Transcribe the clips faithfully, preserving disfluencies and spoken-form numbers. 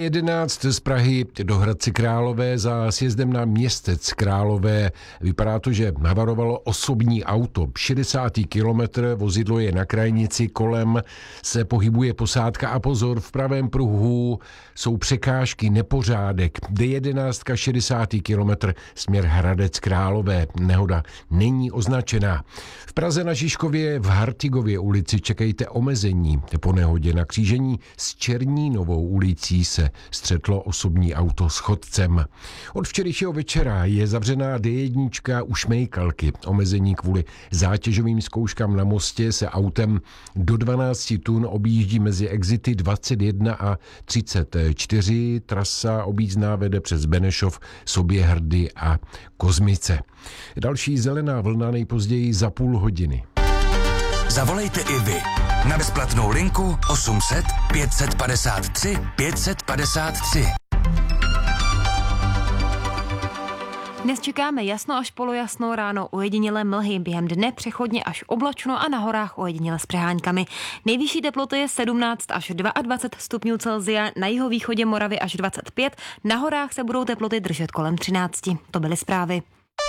jedenáct z Prahy do Hradce Králové za sjezdem na Městec Králové. Vypadá to, že havarovalo osobní auto. šedesátý kilometr, vozidlo je na krajnici, kolem se pohybuje posádka a pozor, v pravém pruhu jsou překážky, nepořádek. D jedenáct, šedesátý kilometr, směr Hradec Králové. Nehoda není označená. V Praze na Žižkově v Hartigově ulici čekejte omezení. Po nehodě na křížení s Černínovou ulicí se střetlo osobní auto s chodcem. Od včerejšího večera je zavřená D jedna u Šmejkalky. Omezení kvůli zátěžovým zkouškám na mostě se autem do dvanáct tun objíždí mezi exity dvacet jedna a třicet čtyři. Trasa objízdná vede přes Benešov, Soběhrdy a Kozmice. Další zelená vlna nejpozději za půl hodiny. Zavolejte i vy na bezplatnou linku osm set pět padesát tři pět padesát tři. Dnes čekáme jasno až polojasno, ráno ojedinělé mlhy, během dne přechodně až oblačno a na horách ojediněle s přeháňkami. Nejvyšší teploty je sedmnáct až dvacet dva stupňů Celsia, na jihovýchodě Moravy až dvacet pět, na horách se budou teploty držet kolem třináct. To byly zprávy.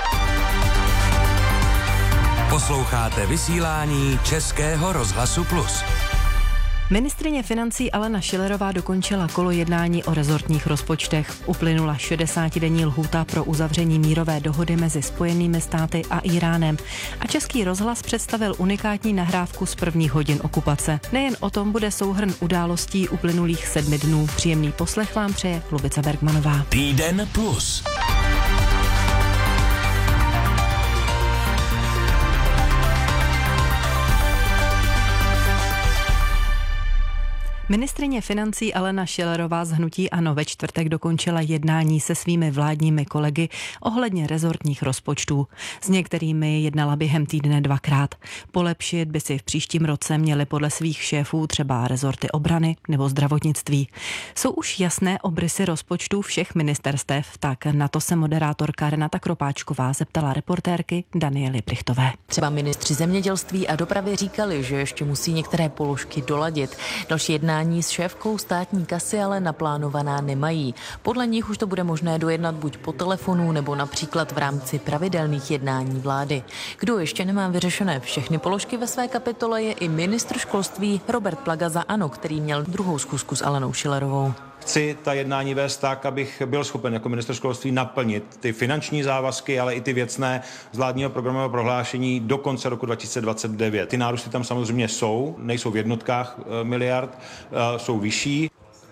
Posloucháte vysílání Českého rozhlasu Plus. Ministryně financí Alena Schillerová dokončila kolo jednání o rezortních rozpočtech. Uplynula šedesátidenní lhůta pro uzavření mírové dohody mezi Spojenými státy a Íránem. A Český rozhlas představil unikátní nahrávku z prvních hodin okupace. Nejen o tom bude souhrn událostí uplynulých sedmi dnů. Příjemný poslech vám přeje Lubica Bergmanová. Týden plus. Ministryně financí Alena Schillerová z hnutí ANO ve čtvrtek dokončila jednání se svými vládními kolegy ohledně rezortních rozpočtů. S některými jednala během týdne dvakrát. Polepšit by si v příštím roce měly podle svých šéfů třeba rezorty obrany nebo zdravotnictví. Jsou už jasné obrysy rozpočtů všech ministerstev, tak na to se moderátorka Renata Kropáčková zeptala reportérky Daniely Prichtové. Třeba ministři zemědělství a dopravy říkali, že ještě musí některé položky doladit. Další jednání s šéfkou státní kasy ale naplánovaná nemají. Podle nich už to bude možné dojednat buď po telefonu nebo například v rámci pravidelných jednání vlády. Kdo ještě nemá vyřešené všechny položky ve své kapitole, je i ministr školství Robert Plaga za ANO, který měl druhou schůzku s Alenou Schillerovou. Chci ta jednání vést tak, abych byl schopen jako ministr školství naplnit ty finanční závazky, ale i ty věcné z vládního programového prohlášení do konce roku dva tisíce dvacet devět. Ty nárůsty tam samozřejmě jsou, nejsou v jednotkách miliard, jsou vyšší.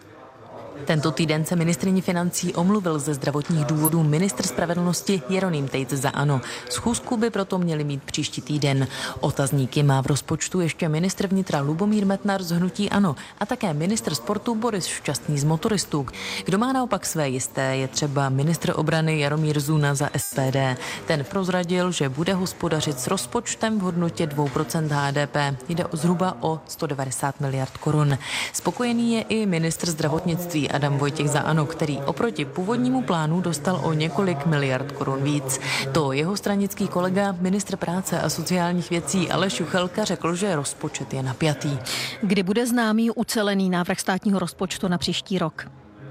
Tento týden se ministryni financí omluvil ze zdravotních důvodů ministr spravedlnosti Jeroným Tejc za ANO. Schůzku by proto měli mít příští týden. Otazníky má v rozpočtu ještě ministr vnitra Lubomír Metnar z hnutí ANO a také ministr sportu Boris Šťastný z motoristů. Kdo má naopak své jisté, je třeba ministr obrany Jaromír Zuna za S P D. Ten prozradil, že bude hospodařit s rozpočtem v hodnotě dvě procenta H D P. Jde o zhruba o sto devadesát miliard korun. Spokojený je i ministr zdravotnictví Adam Vojtěch za ANO, který oproti původnímu plánu dostal o několik miliard korun víc. To jeho stranický kolega, ministr práce a sociálních věcí Aleš Juchelka, řekl, že rozpočet je napjatý. Kdy bude známý ucelený návrh státního rozpočtu na příští rok?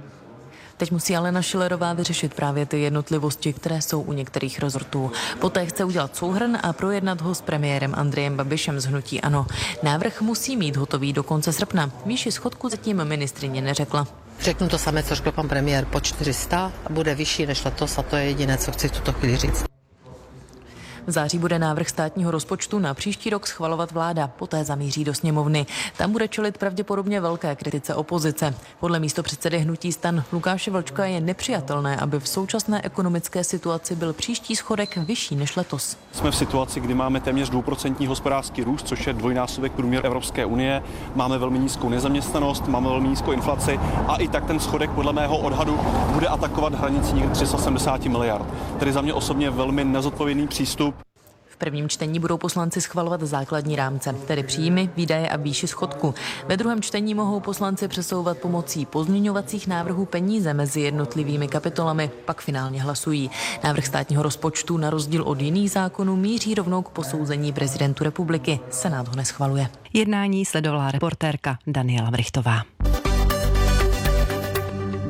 Teď musí Alena Schillerová vyřešit právě ty jednotlivosti, které jsou u některých rezortů. Poté chce udělat souhrn a projednat ho s premiérem Andrejem Babišem z hnutí ANO. Návrh musí mít hotový do konce srpna. Výši schodku zatím ministryně neřekla. Řeknu to samé, co řekl pan premiér, po čtyři sta a bude vyšší než letos a to je jediné, co chci v tuto chvíli říct. V září bude návrh státního rozpočtu na příští rok schvalovat vláda, poté zamíří do sněmovny. Tam bude čelit pravděpodobně velké kritice opozice. Podle místopředsedy hnutí STAN Lukáše Vlčka je nepřijatelné, aby v současné ekonomické situaci byl příští schodek vyšší než letos. Jsme v situaci, kdy máme téměř dvouprocentní hospodářský růst, což je dvojnásobek průměr Evropské unie. Máme velmi nízkou nezaměstnanost, máme velmi nízkou inflaci a i tak ten schodek podle mého odhadu bude atakovat hranici někde tři sta sedmdesát miliard. Tedy za mě osobně velmi nezodpovědný přístup. V prvním čtení budou poslanci schvalovat základní rámce, tedy příjmy, výdaje a výši schodku. Ve druhém čtení mohou poslanci přesouvat pomocí pozměňovacích návrhů peníze mezi jednotlivými kapitolami, pak finálně hlasují. Návrh státního rozpočtu na rozdíl od jiných zákonů míří rovnou k posouzení prezidentu republiky. Senát ho neschvaluje. Jednání sledovala reportérka Daniela Brichtová.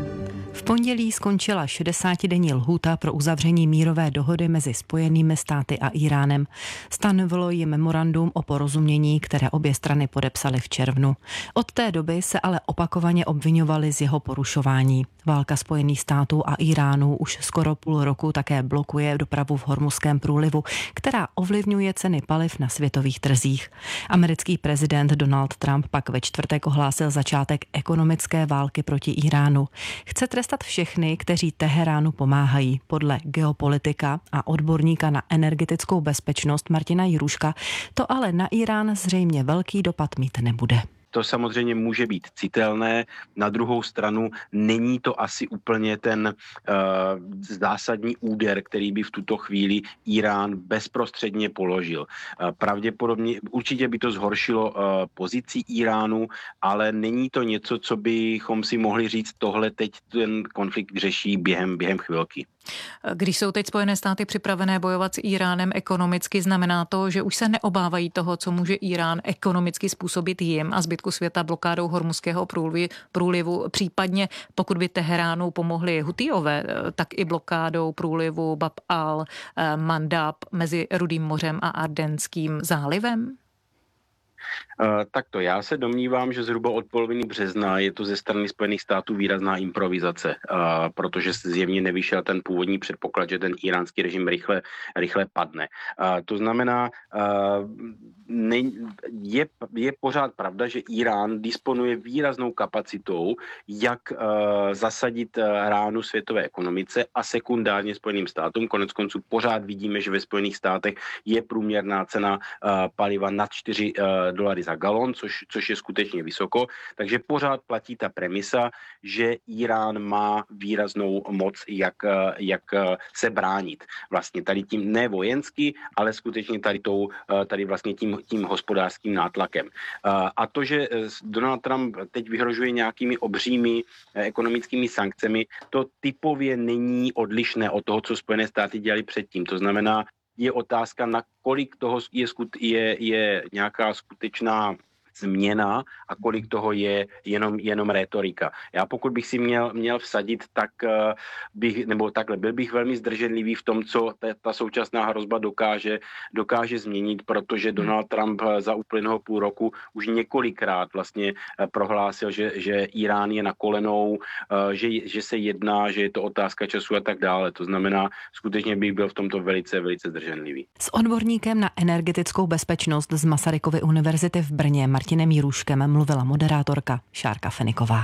pondělí skončila šedesátidenní lhůta pro uzavření mírové dohody mezi Spojenými státy a Íránem. Stanovilo ji memorandum o porozumění, které obě strany podepsaly v červnu. Od té doby se ale opakovaně obviňovali z jeho porušování. Válka Spojených států a Íránu už skoro půl roku také blokuje dopravu v Hormuzském průlivu, která ovlivňuje ceny paliv na světových trzích. Americký prezident Donald Trump pak ve čtvrtek ohlásil začátek ekonomické války proti Íránu. Chce trestat všechny, kteří Teheránu pomáhají. Podle geopolitika a odborníka na energetickou bezpečnost Martina Jiruška to ale na Írán zřejmě velký dopad mít nebude. To samozřejmě může být citelné, na druhou stranu není to asi úplně ten uh, zásadní úder, který by v tuto chvíli Írán bezprostředně položil. Uh, pravděpodobně, určitě by to zhoršilo uh, pozici Íránu, ale není to něco, co bychom si mohli říct, tohle teď ten konflikt řeší během, během chvilky. Když jsou teď Spojené státy připravené bojovat s Íránem ekonomicky, znamená to, že už se neobávají toho, co může Írán ekonomicky způsobit jim a zbytku světa blokádou Hormuzského průlivu, případně pokud by Teheránu pomohli Hutijové, tak i blokádou průlivu Bab al-Mandab mezi Rudým mořem a Ardenským zálivem? Uh, takto, já se domnívám, že zhruba od poloviny března je to ze strany Spojených států výrazná improvizace, uh, protože zjevně nevyšel ten původní předpoklad, že ten íránský režim rychle, rychle padne. Uh, to znamená, uh, ne, je, je pořád pravda, že Írán disponuje výraznou kapacitou, jak uh, zasadit uh, ránu světové ekonomice a sekundárně Spojeným státům. Konec konců pořád vidíme, že ve Spojených státech je průměrná cena uh, paliva nad čtyři uh, dolary za galon, což, což je skutečně vysoko, takže pořád platí ta premisa, že Írán má výraznou moc, jak, jak se bránit. Vlastně tady tím ne vojensky, ale skutečně tady, tou, tady vlastně tím, tím hospodářským nátlakem. A to, že Donald Trump teď vyhrožuje nějakými obřími ekonomickými sankcemi, to typově není odlišné od toho, co Spojené státy dělali předtím. To znamená, je otázka, na kolik toho je, je, je nějaká skutečná změna a kolik toho je jenom, jenom rétorika. Já pokud bych si měl, měl vsadit, tak uh, bych, nebo takhle, byl bych velmi zdrženlivý v tom, co ta, ta současná hrozba dokáže, dokáže změnit, protože Donald Trump za uplynulého půl roku už několikrát vlastně uh, prohlásil, že, že Irán je na kolenou, uh, že, že se jedná, že je to otázka času a tak dále. To znamená, skutečně bych byl v tomto velice, velice zdrženlivý. S odborníkem na energetickou bezpečnost z Masarykovy univerzity v Brně Martinem Jiruškem mluvila moderátorka Šárka Feniková.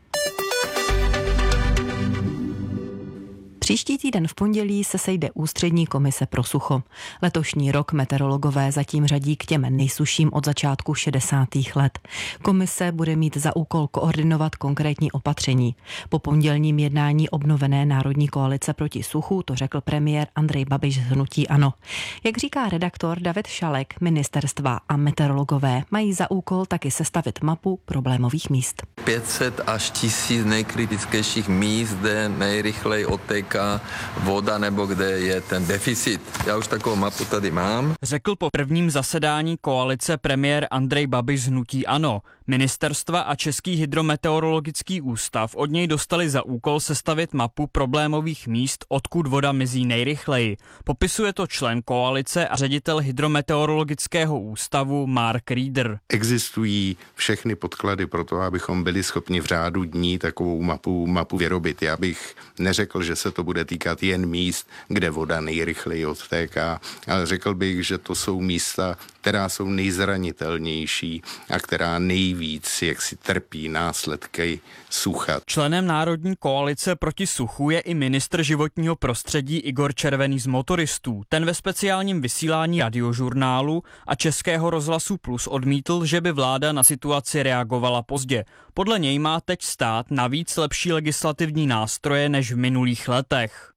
Příští týden v pondělí se sejde Ústřední komise pro sucho. Letošní rok meteorologové zatím řadí k těm nejsušším od začátku šedesátých let. Komise bude mít za úkol koordinovat konkrétní opatření. Po pondělním jednání obnovené Národní koalice proti suchu to řekl premiér Andrej Babiš z hnutí ANO. Jak říká redaktor David Šalek, ministerstva a meteorologové mají za úkol taky sestavit mapu problémových míst. pět set až tisíc nejkritičtějších míst, kde nejrychleji otéká voda nebo kde je ten deficit. Já už takovou mapu tady mám. Řekl po prvním zasedání koalice premiér Andrej Babiš z hnutí ANO. Ministerstva a Český hydrometeorologický ústav od něj dostali za úkol sestavit mapu problémových míst, odkud voda mizí nejrychleji. Popisuje to člen koalice a ředitel hydrometeorologického ústavu Mark Reeder. Existují všechny podklady pro to, abychom byli schopni v řádu dní takovou mapu, mapu vyrobit. Já bych neřekl, že se to bude týkat jen míst, kde voda nejrychleji odtéká, ale řekl bych, že to jsou místa, která jsou nejzranitelnější a která nejvíc jak si trpí následky sucha. Členem Národní koalice proti suchu je i ministr životního prostředí Igor Červený z Motoristů. Ten ve speciálním vysílání Radiožurnálu a Českého rozhlasu Plus odmítl, že by vláda na situaci reagovala pozdě. Podle něj má teď stát navíc lepší legislativní nástroje než v minulých letech.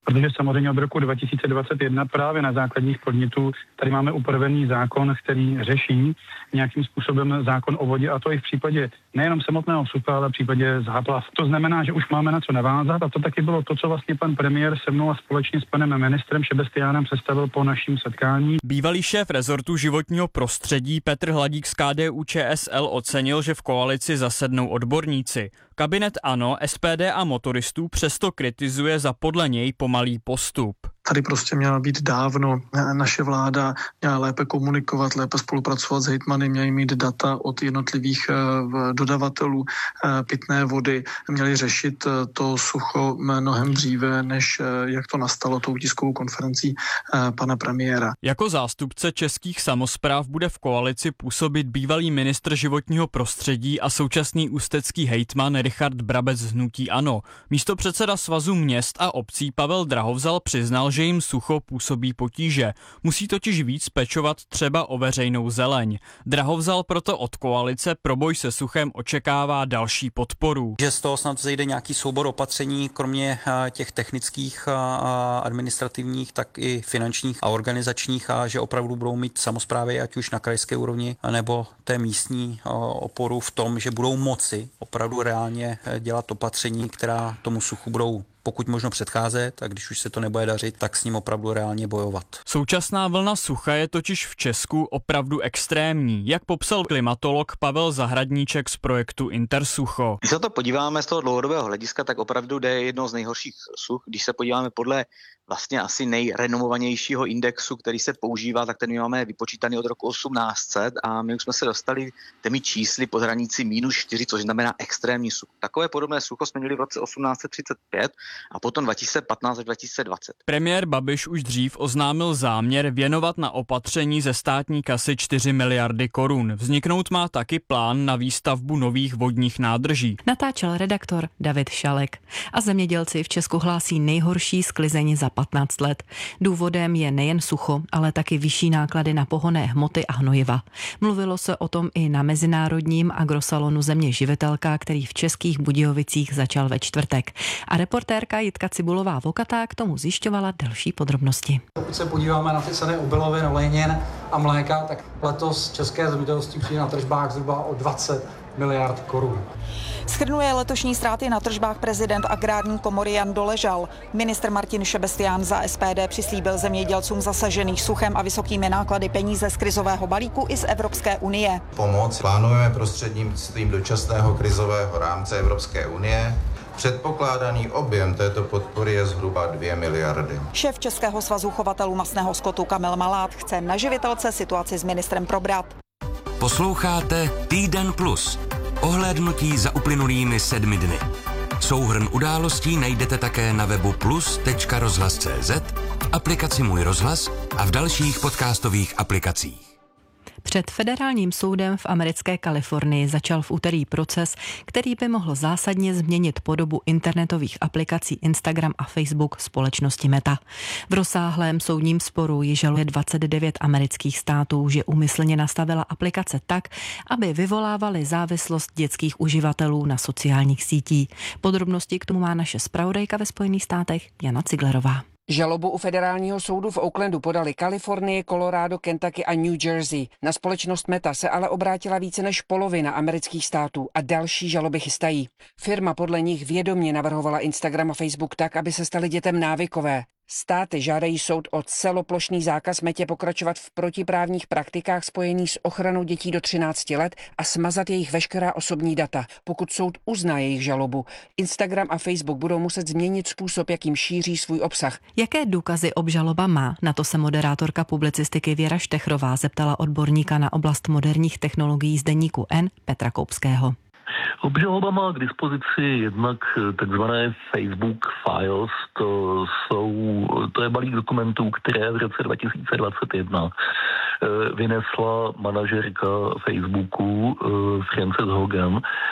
Protože samozřejmě od roku dva tisíce dvacet jedna právě na základních podnětů tady máme upravený zákon, který řeší nějakým způsobem zákon o vodě, a to i v případě nejenom samotného sucha, ale v případě záplav. To znamená, že už máme na co navázat, a to taky bylo to, co vlastně pan premiér se mnou a společně s panem ministrem Šebestiánem představil po naším setkání. Bývalý šéf rezortu životního prostředí Petr Hladík z K D U Č S L ocenil, že v koalici zasednou odborníci. Kabinet ANO, S P D a motoristů přesto kritizuje za podle něj pomalý postup. Tady prostě měla být dávno. Naše vláda měla lépe komunikovat, lépe spolupracovat s hejtmany, měli mít data od jednotlivých dodavatelů pitné vody, měli řešit to sucho mnohem dříve, než jak to nastalo tou tiskovou konferencí pana premiéra. Jako zástupce českých samospráv bude v koalici působit bývalý ministr životního prostředí a současný ústecký hejtman Richard Brabec z hnutí ANO. Místopředseda Svazu měst a obcí Pavel Drahovzal přiznal, že jim sucho působí potíže. Musí totiž víc pečovat třeba o veřejnou zeleň. Drahovzal proto od koalice pro boj se suchem očekává další podporu. Že z toho snad zejde nějaký soubor opatření, kromě těch technických a administrativních, tak i finančních a organizačních, a že opravdu budou mít samosprávy, ať už na krajské úrovni, nebo té místní oporu v tom, že budou moci opravdu reálně dělat opatření, která tomu suchu budou pokud možno předcházet, a když už se to nebude dařit, tak s ním opravdu reálně bojovat. Současná vlna sucha je totiž v Česku opravdu extrémní, jak popsal klimatolog Pavel Zahradníček z projektu Intersucho. Když se to podíváme z toho dlouhodobého hlediska, tak opravdu jde jedno z nejhorších such. Když se podíváme podle vlastně asi nejrenomovanějšího indexu, který se používá, tak ten my máme vypočítaný od roku osmnáct set a my už jsme se dostali těmi čísly pod hranici minus čtyři, což znamená extrémní sucho. Takové podobné sucho jsme měli v roce osmnáct set třicet pět a potom dva tisíce patnáct až dva tisíce dvacet. Premiér Babiš už dřív oznámil záměr věnovat na opatření ze státní kasy čtyři miliardy korun. Vzniknout má taky plán na výstavbu nových vodních nádrží. Natáčel redaktor David Šalek. A zemědělci v Česku hlásí nejhorší sklizeň za patnáct let. Důvodem je nejen sucho, ale taky vyšší náklady na pohonné hmoty a hnojiva. Mluvilo se o tom i na mezinárodním agrosalonu Země živitelka, který v Českých Budějovicích začal ve čtvrtek. A reportérka Jitka Cibulová-Vokatá k tomu zjišťovala další podrobnosti. Pokud se podíváme na ty ceny obilovin, olejnin a mléka, tak letos české zemědělství přijde na tržbách zhruba o dvacet miliard korun. Shrnuje letošní ztráty na tržbách prezident agrární komory Jan Doležal. Ministr Martin Šebestián za S P D přislíbil zemědělcům zasažených suchem a vysokými náklady peníze z krizového balíku i z Evropské unie. Pomoc plánujeme prostřednictvím dočasného krizového rámce Evropské unie. Předpokládaný objem této podpory je zhruba dvě miliardy. Šéf Českého svazu chovatelů masného skotu Kamil Malát chce na živitelce situaci s ministrem probrat. Posloucháte Týden plus. Ohlédnutí za uplynulými sedmi dny. Souhrn událostí najdete také na webu plus tečka rozhlas tečka cé zet, aplikaci Můj rozhlas a v dalších podcastových aplikacích. Před federálním soudem v americké Kalifornii začal v úterý proces, který by mohl zásadně změnit podobu internetových aplikací Instagram a Facebook společnosti Meta. V rozsáhlém soudním sporu ji žaluje dvacet devět amerických států, že úmyslně nastavila aplikace tak, aby vyvolávaly závislost dětských uživatelů na sociálních sítích. Podrobnosti k tomu má naše zpravodajka ve Spojených státech Jana Ciglerová. Žalobu u federálního soudu v Oaklandu podali Kalifornie, Colorado, Kentucky a New Jersey. Na společnost Meta se ale obrátila více než polovina amerických států a další žaloby chystají. Firma podle nich vědomě navrhovala Instagram a Facebook tak, aby se staly dětem návykové. Státy žádají soud o celoplošný zákaz Metě pokračovat v protiprávních praktikách spojených s ochranou dětí do třinácti let a smazat jejich veškerá osobní data. Pokud soud uzná jejich žalobu, Instagram a Facebook budou muset změnit způsob, jakým šíří svůj obsah. Jaké důkazy obžaloba má? Na to se moderátorka publicistiky Věra Štechrová zeptala odborníka na oblast moderních technologií z deníku N Petra Koupského. Obžaloba má k dispozici jednak takzvané Facebook Files, to, jsou, to je balík dokumentů, které v roce dva tisíce dvacet jedna vynesla manažerka Facebooku Frances Hogan.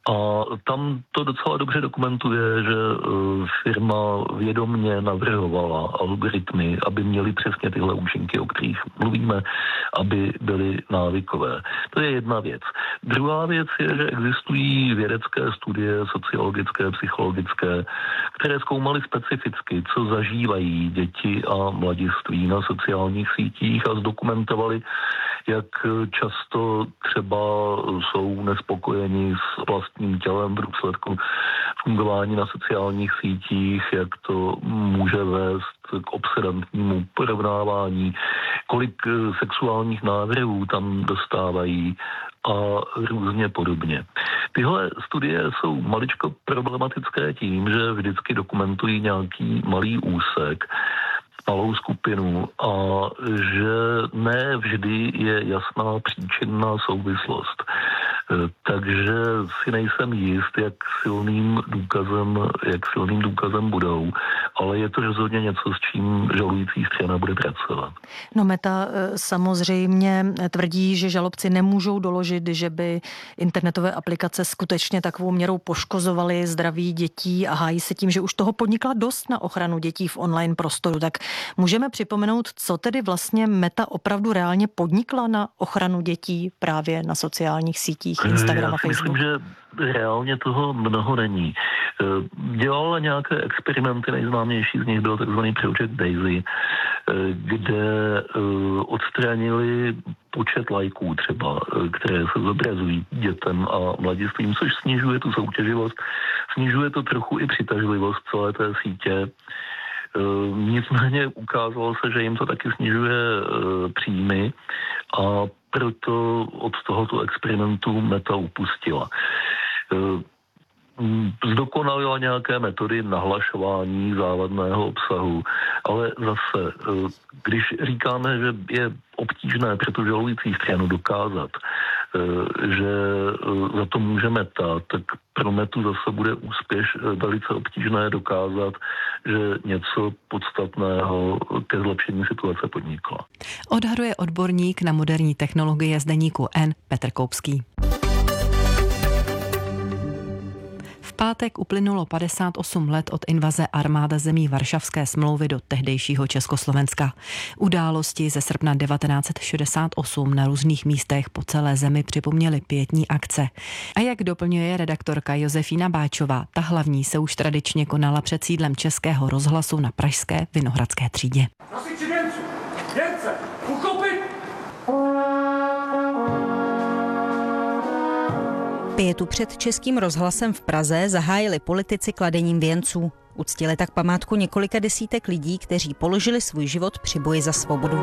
A tam to docela dobře dokumentuje, že firma vědomně navrhovala algoritmy, aby měly přesně tyhle účinky, o kterých mluvíme, aby byly návykové. To je jedna věc. Druhá věc je, že existují vědecké studie, sociologické, psychologické, které zkoumaly specificky, co zažívají děti a mladiství na sociálních sítích a zdokumentovali, jak často třeba jsou nespokojeni s vlastním tělem v důsledku fungování na sociálních sítích, jak to může vést k obsedantnímu porovnávání, kolik sexuálních návrhů tam dostávají a různě podobně. Tyhle studie jsou maličko problematické tím, že vždycky dokumentují nějaký malý úsek, malou skupinu a že ne vždy je jasná příčinná souvislost. Takže si nejsem jist, jak silným důkazem, jak silným důkazem budou, ale je to rozhodně něco, s čím žalující strana bude pracovat. No Meta samozřejmě tvrdí, že žalobci nemůžou doložit, že by internetové aplikace skutečně takovou měrou poškozovaly zdraví dětí a hájí se tím, že už toho podnikla dost na ochranu dětí v online prostoru. Tak můžeme připomenout, co tedy vlastně Meta opravdu reálně podnikla na ochranu dětí právě na sociálních sítích, Instagram a Facebook? Myslím, že reálně toho mnoho není. Dělala nějaké experimenty, nejznámější z nich byl takzvaný Project Daisy, kde odstranili počet lajků třeba, které se zobrazují dětem a mladistvím, což snižuje tu soutěživost, snižuje to trochu i přitažlivost celé té sítě. Nicméně ukázalo se, že jim to taky snižuje příjmy a proto od tohoto experimentu Meta upustila. Zdokonalila nějaké metody nahlašování závadného obsahu, ale zase, když říkáme, že je obtížné pro tu žalující stranu dokázat, že za to může Meta, tak pro Metu zase bude úspěš velice obtížné dokázat, že něco podstatného ke zlepšení situace podnikla. Odhaduje odborník na moderní technologie z deníku N Petr Koupský. V pátek uplynulo padesát osm let od invaze armád zemí Varšavské smlouvy do tehdejšího Československa. Události ze srpna devatenáct set šedesát osm na různých místech po celé zemi připomněly pietní akce. A jak doplňuje redaktorka Josefína Báčová, ta hlavní se už tradičně konala před sídlem Českého rozhlasu na pražské Vinohradské třídě. Nosiči věnců, věnce, uchopit! Pietu před Českým rozhlasem v Praze zahájili politici kladením věnců. Uctili tak památku několika desítek lidí, kteří položili svůj život při boji za svobodu.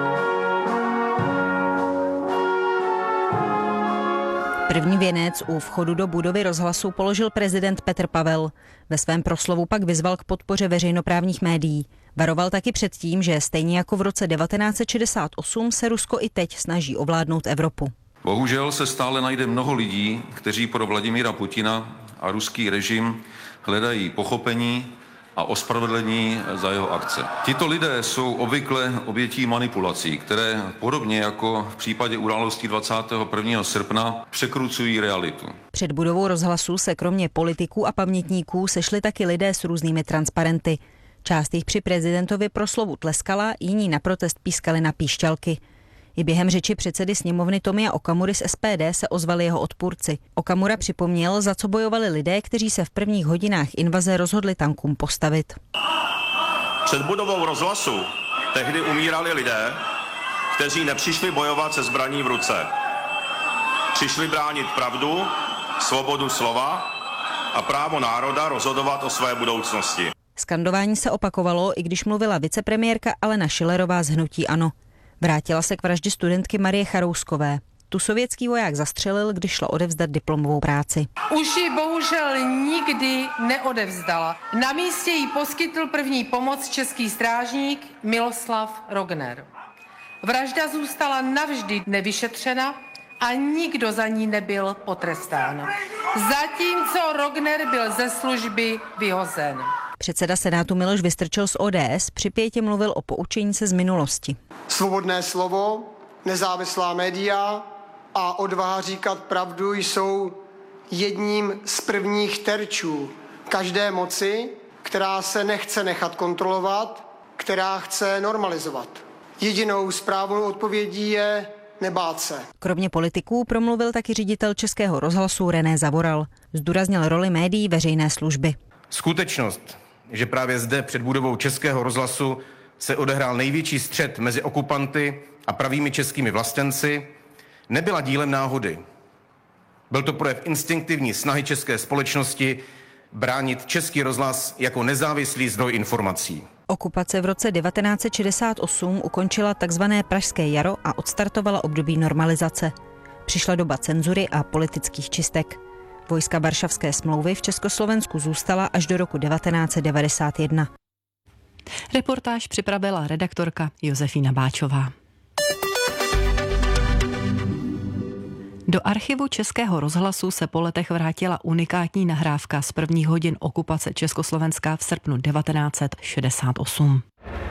První věnec u vchodu do budovy rozhlasu položil prezident Petr Pavel. Ve svém proslovu pak vyzval k podpoře veřejnoprávních médií. Varoval taky před tím, že stejně jako v roce devatenáct set šedesát osm se Rusko i teď snaží ovládnout Evropu. Bohužel se stále najde mnoho lidí, kteří pro Vladimíra Putina a ruský režim hledají pochopení a ospravedlnění za jeho akce. Tito lidé jsou obvykle obětí manipulací, které podobně jako v případě událostí dvacátého prvního srpna překrucují realitu. Před budovou rozhlasu se kromě politiků a pamětníků sešli taky lidé s různými transparenty. Část jich při prezidentově proslovu tleskala, jiní na protest pískali na píšťalky. I během řeči předsedy sněmovny Tomia Okamury z S P D se ozvali jeho odpůrci. Okamura připomněl, za co bojovali lidé, kteří se v prvních hodinách invaze rozhodli tankům postavit. Před budovou rozhlasu tehdy umírali lidé, kteří nepřišli bojovat se zbraní v ruce. Přišli bránit pravdu, svobodu slova a právo národa rozhodovat o své budoucnosti. Skandování se opakovalo, i když mluvila vicepremiérka Alena Schillerová z hnutí ANO. Vrátila se k vraždě studentky Marie Charouskové. Tu sovětský voják zastřelil, když šla odevzdat diplomovou práci. Už ji bohužel nikdy neodevzdala. Na místě jí poskytl první pomoc český strážník Miloslav Rogner. Vražda zůstala navždy nevyšetřena a nikdo za ní nebyl potrestán. Zatímco Rogner byl ze služby vyhozen. Předseda Senátu Miloš Vystrčil z O D S při Pětě mluvil o poučení se z minulosti. Svobodné slovo, nezávislá média a odvaha říkat pravdu jsou jedním z prvních terčů každé moci, která se nechce nechat kontrolovat, která chce normalizovat. Jedinou správnou odpovědí je nebát se. Kromě politiků promluvil taky ředitel Českého rozhlasu René Zavoral. Zdůraznil roli médií veřejné služby. Skutečnost, že právě zde před budovou Českého rozhlasu se odehrál největší střet mezi okupanty a pravými českými vlastenci, nebyla dílem náhody. Byl to projev instinktivní snahy české společnosti bránit Český rozhlas jako nezávislý zdroj informací. Okupace v roce devatenáct set šedesát osm ukončila takzvané Pražské jaro a odstartovala období normalizace. Přišla doba cenzury a politických čistek. Vojska Varšavské smlouvy v Československu zůstala až do roku devatenáct set devadesát jedna. Reportáž připravila redaktorka Josefína Báčová. Do archivu Českého rozhlasu se po letech vrátila unikátní nahrávka z prvních hodin okupace Československa v srpnu devatenáct set šedesát osm.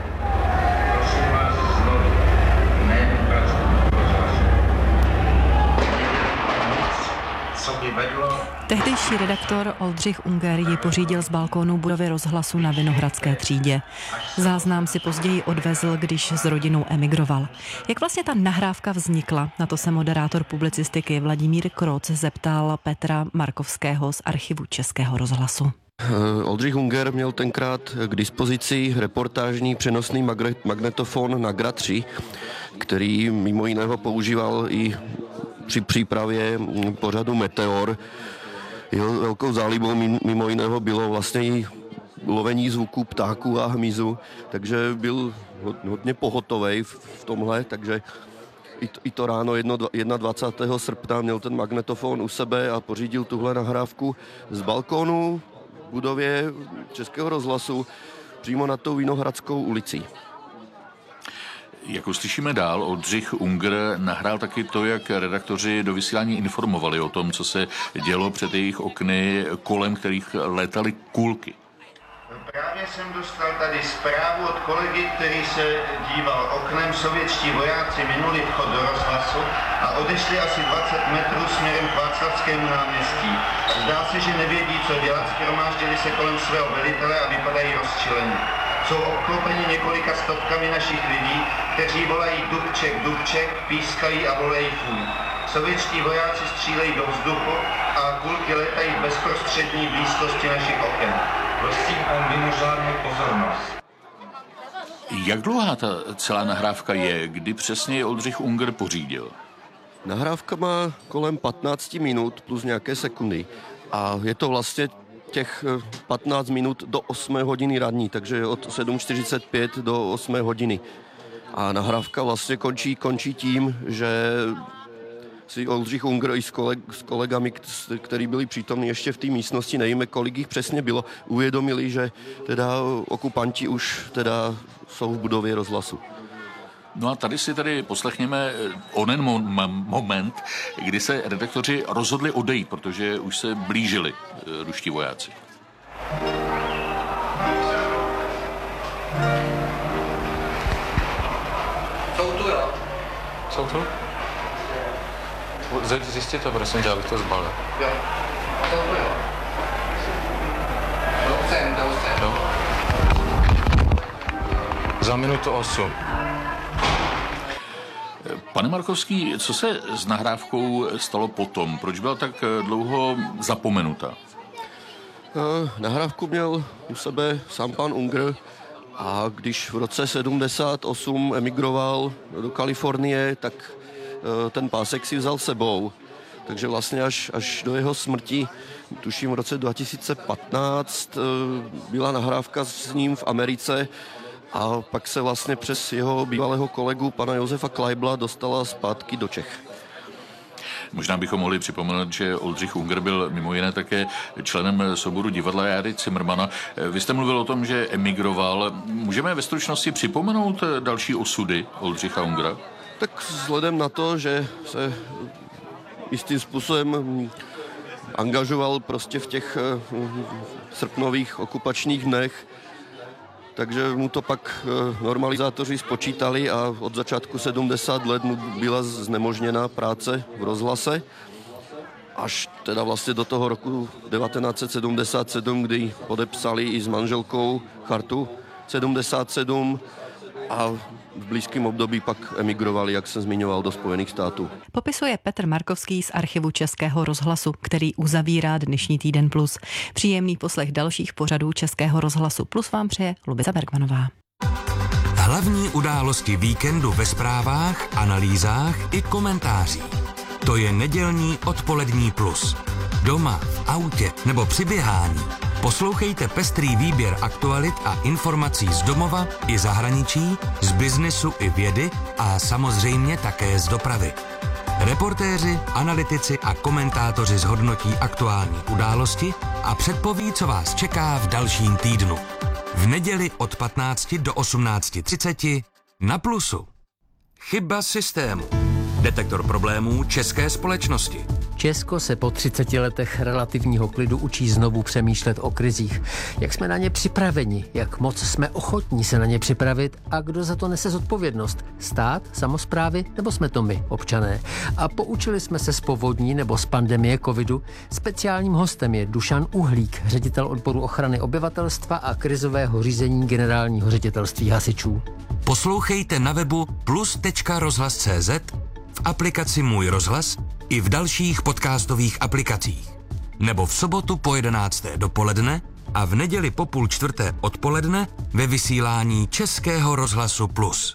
Tehdejší redaktor Oldřich Unger ji pořídil z balkónu budovy rozhlasu na Vinohradské třídě. Záznam si později odvezl, když s rodinou emigroval. Jak vlastně ta nahrávka vznikla? Na to se moderátor publicistiky Vladimír Kroc zeptal Petra Markovského z archivu Českého rozhlasu. Oldřich Unger měl tenkrát k dispozici reportážní přenosný magnetofon Nagra tři, který mimo jiného používal i při přípravě pořadu Meteor. Jeho velkou zálibou mimo jiného bylo vlastně i lovení zvuků ptáků a hmyzu, takže byl hodně pohotovej v tomhle, takže i to, i to ráno dvacátého prvního srpna měl ten magnetofon u sebe a pořídil tuhle nahrávku z balkónu v budově Českého rozhlasu přímo nad tou Vinohradskou ulicí. Jak uslyšíme dál, Oldřich Unger nahrál taky to, jak redaktoři do vysílání informovali o tom, co se dělo před jejich okny, kolem kterých létaly kulky. Právě jsem dostal tady zprávu od kolegy, který se díval oknem. Sovětští vojáci minuli vchod do rozhlasu a odešli asi dvacet metrů směrem k Václavskému náměstí. Zdá se, že nevědí, co dělat, shromáždili se kolem svého velitele a vypadají rozčilení. Jsou obklopeni několika stovkami našich lidí, kteří volají Dubček, Dubček, pískají a volají fuj. Sovětští vojáci střílejí do vzduchu a kulky letají v bezprostřední blízkosti našich oken. Prosím o mimořádnou pozornost. Jak dlouhá ta celá nahrávka je? Kdy přesně je Oldřich Unger pořídil? Nahrávka má kolem patnáct minut plus nějaké sekundy. A je to vlastně těch patnáct minut do osmé hodiny ranní, takže od sedm čtyřicet pět do osmé hodiny. A nahrávka vlastně končí, končí tím, že si Oldřich Unger i s, koleg, s kolegami, kteří byli přítomní ještě v té místnosti, nevíme, kolik jich přesně bylo, uvědomili, že teda okupanti už teda jsou v budově rozhlasu. No a tady si tady poslechněme onen mo- moment, kdy se redaktoři rozhodli odejít, protože už se blížili ruští vojáci. Jsou tu, jo? Jsou tu? Zjistěte to, prosím, že abych to zbalil. Jo. Jsou tu, jo? Jdou sem, jdou sem. Jo. Za minutu osm. Pane Markovský, co se s nahrávkou stalo potom? Proč byla tak dlouho zapomenuta? Nahrávku měl u sebe sám pan Unger a když v roce sedmdesát osm emigroval do Kalifornie, tak ten pásek si vzal sebou. Takže vlastně až, až do jeho smrti, tuším v roce dva tisíce patnáct, byla nahrávka s ním v Americe a pak se vlastně přes jeho bývalého kolegu, pana Josefa Kleibla, dostala zpátky do Čech. Možná bychom mohli připomenout, že Oldřich Unger byl mimo jiné také členem souboru divadla Járy Cimrmana. Vy jste mluvil o tom, že emigroval. Můžeme ve stručnosti připomenout další osudy Oldřicha Ungera? Tak vzhledem na to, že se jistým způsobem angažoval prostě v těch srpnových okupačních dnech, takže mu to pak normalizátoři spočítali a od začátku sedmdesát let mu byla znemožněna práce v rozhlase. až teda vlastně do toho roku devatenáct set sedmdesát sedm, kdy podepsali i s manželkou chartu sedmdesát sedm a v blízkém období pak emigrovali, jak jsem zmiňoval, do Spojených států. Popisuje Petr Markovský z archivu Českého rozhlasu, který uzavírá dnešní Týden Plus. Příjemný poslech dalších pořadů Českého rozhlasu Plus vám přeje Lubica Bergmanová. Hlavní události víkendu ve zprávách, analýzách i komentářích. To je nedělní odpolední Plus. Doma, v autě nebo při běhání. Poslouchejte pestrý výběr aktualit a informací z domova i zahraničí, z biznesu i vědy a samozřejmě také z dopravy. Reportéři, analytici a komentátoři zhodnotí aktuální události a předpoví, co vás čeká v dalším týdnu. V neděli od patnácti do osmnácti třicet na Plusu. Chyba systému. Detektor problémů české společnosti. Česko se po třiceti letech relativního klidu učí znovu přemýšlet o krizích. Jak jsme na ně připraveni, jak moc jsme ochotní se na ně připravit a kdo za to nese zodpovědnost? Stát, samosprávy nebo jsme to my, občané? A poučili jsme se z povodní nebo z pandemie covidu? Speciálním hostem je Dušan Uhlík, ředitel odboru ochrany obyvatelstva a krizového řízení generálního ředitelství hasičů. Poslouchejte na webu plus tečka rozhlas tečka cé zet, v aplikaci Můj rozhlas i v dalších podcastových aplikacích. Nebo v sobotu po jedenácté dopoledne a v neděli po půl čtvrté odpoledne ve vysílání Českého rozhlasu Plus.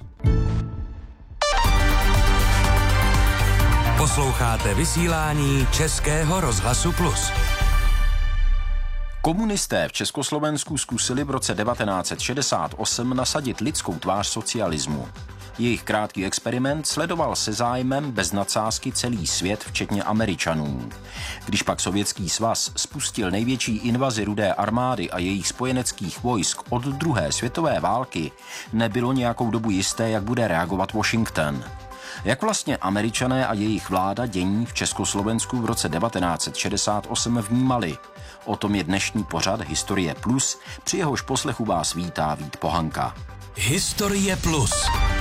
Posloucháte vysílání Českého rozhlasu Plus. Komunisté v Československu zkusili v roce devatenáct set šedesát osm nasadit lidskou tvář socialismu. Jejich krátký experiment sledoval se zájmem bez nadsázky celý svět, včetně Američanů. Když pak Sovětský svaz spustil největší invazi Rudé armády a jejich spojeneckých vojsk od druhé světové války, nebylo nějakou dobu jisté, jak bude reagovat Washington. Jak vlastně Američané a jejich vláda dění v Československu v roce devatenáct set šedesát osm vnímali? O tom je dnešní pořad Historie Plus, při jehož poslechu vás vítá Vít Pohanka. Historie Plus.